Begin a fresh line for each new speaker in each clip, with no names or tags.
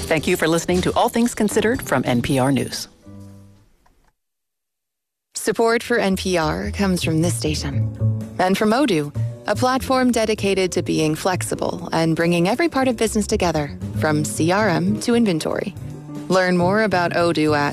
Thank you for listening to All Things Considered from NPR News.
Support for NPR comes from this station and from Odoo, a platform dedicated to being flexible and bringing every part of business together, from CRM to inventory. Learn more about Odoo at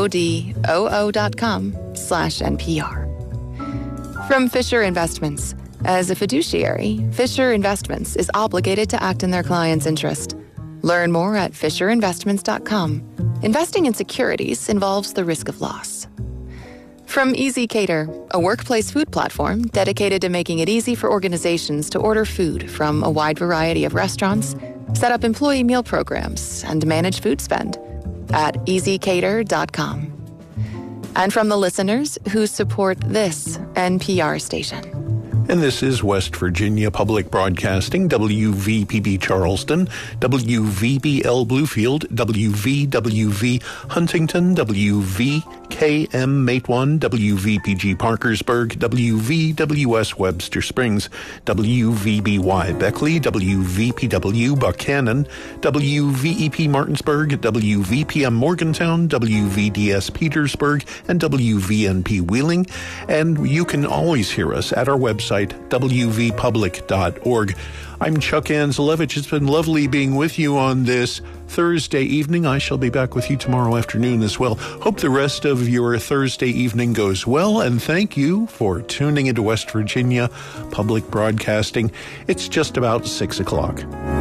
odoo.com/NPR. From Fisher Investments. As a fiduciary, Fisher Investments is obligated to act in their client's interest. Learn more at fisherinvestments.com. Investing in securities involves the risk of loss. From Easy Cater, a workplace food platform dedicated to making it easy for organizations to order food from a wide variety of restaurants, set up employee meal programs, and manage food spend at easycater.com. And from the listeners who support this NPR station.
And this is West Virginia Public Broadcasting, WVPB Charleston, WVBL Bluefield, WVWV Huntington, WVKM Matewan, WVPG Parkersburg, WVWS Webster Springs, WVBY Beckley, WVPW Buchanan, WVEP Martinsburg, WVPM Morgantown, WVDS Petersburg, and WVNP Wheeling. And you can always hear us at our website, wvpublic.org. I'm Chuck Anzelevich. It's been lovely being with you on this Thursday evening. I shall be back with you tomorrow afternoon as well. Hope the rest of your Thursday evening goes well, and thank you for tuning into West Virginia Public Broadcasting. It's just about 6 o'clock.